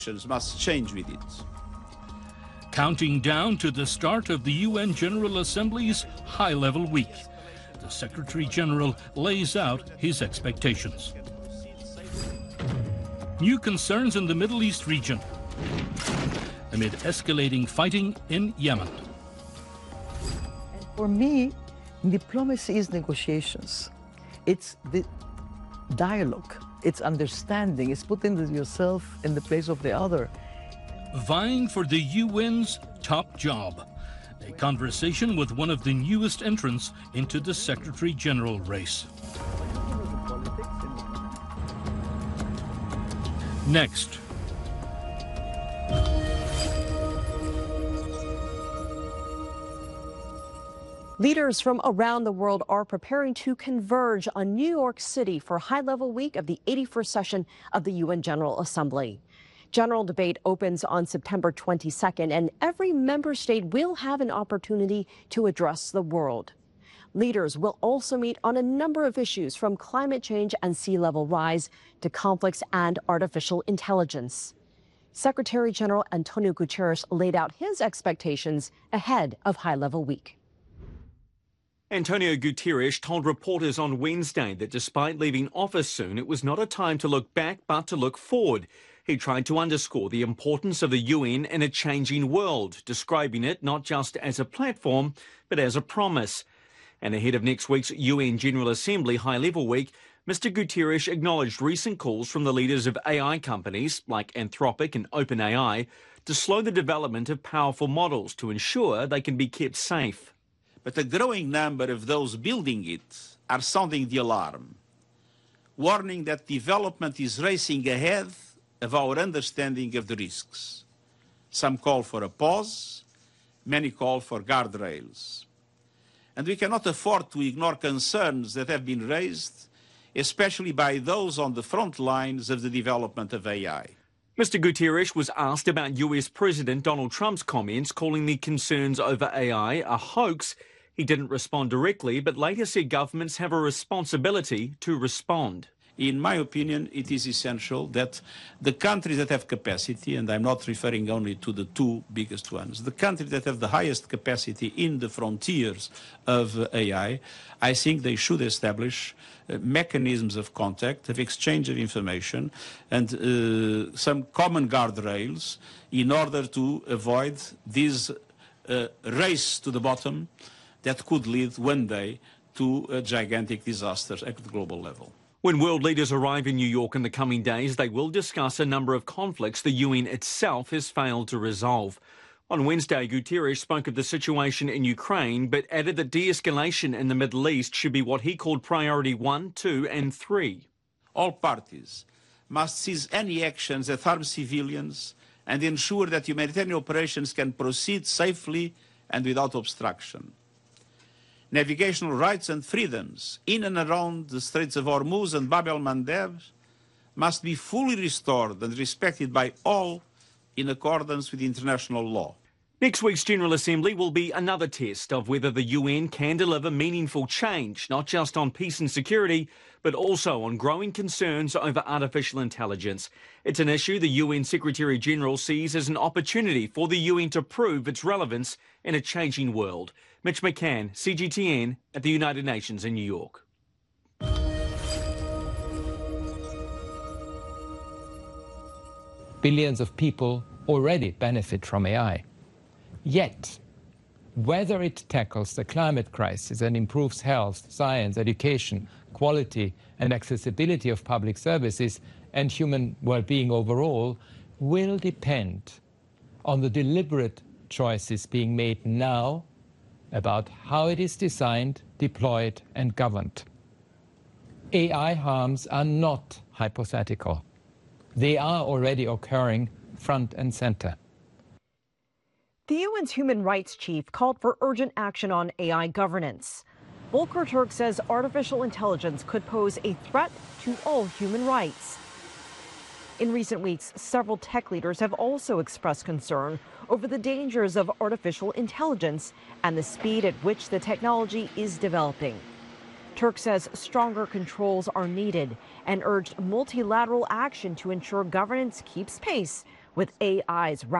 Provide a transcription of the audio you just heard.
must change with it. Counting down to the start of the UN General Assembly's high-level week, the Secretary-General lays out his expectations. New concerns in the Middle East region amid escalating fighting in Yemen. For me, diplomacy is negotiations. It's the dialogue, it's understanding, it's putting yourself in the place of the other. Vying for the UN's top job. A conversation with one of the newest entrants into the Secretary-General race. Next. Leaders from around the world are preparing to converge on New York City for high-level week of the 81st session of the UN General Assembly. General debate opens on September 22nd, and every member state will have an opportunity to address the world. Leaders will also meet on a number of issues, from climate change and sea level rise to conflicts and artificial intelligence. Secretary General Antonio Guterres laid out his expectations ahead of high-level week. Antonio Guterres told reporters on Wednesday that despite leaving office soon, it was not a time to look back but to look forward. He tried to underscore the importance of the UN in a changing world, describing it not just as a platform but as a promise. And ahead of next week's UN General Assembly high-level week, Mr Guterres acknowledged recent calls from the leaders of AI companies like Anthropic and OpenAI to slow the development of powerful models to ensure they can be kept safe. But a growing number of those building it are sounding the alarm, warning that development is racing ahead of our understanding of the risks. Some call for a pause, many call for guardrails. And we cannot afford to ignore concerns that have been raised, especially by those on the front lines of the development of AI. Mr Guterres was asked about US President Donald Trump's comments calling the concerns over AI a hoax. He didn't respond directly, but later said governments have a responsibility to respond. In my opinion, it is essential that the countries that have capacity, and I'm not referring only to the two biggest ones, the countries that have the highest capacity in the frontiers of AI, I think they should establish mechanisms of contact, of exchange of information, and some common guardrails in order to avoid this race to the bottom that could lead one day to a gigantic disaster at the global level. When world leaders arrive in New York in the coming days, they will discuss a number of conflicts the UN itself has failed to resolve. On Wednesday, Guterres spoke of the situation in Ukraine, but added that de-escalation in the Middle East should be what he called priority 1, 2 and 3. All parties must cease any actions that harm civilians and ensure that humanitarian operations can proceed safely and without obstruction. Navigational rights and freedoms in and around the Straits of Hormuz and Bab el-Mandeb must be fully restored and respected by all in accordance with international law. Next week's General Assembly will be another test of whether the UN can deliver meaningful change, not just on peace and security, but also on growing concerns over artificial intelligence. It's an issue the UN Secretary-General sees as an opportunity for the UN to prove its relevance in a changing world. Mitch McCann, CGTN, at the United Nations in New York. Billions of people already benefit from AI. Yet, whether it tackles the climate crisis and improves health, science, education, quality and accessibility of public services and human well-being overall will depend on the deliberate choices being made now about how it is designed, deployed and governed. AI harms are not hypothetical. They are already occurring front and center. The UN's human rights chief called for urgent action on AI governance. Volker Turk says artificial intelligence could pose a threat to all human rights. In recent weeks, several tech leaders have also expressed concern over the dangers of artificial intelligence and the speed at which the technology is developing. Turk says stronger controls are needed and urged multilateral action to ensure governance keeps pace with AI's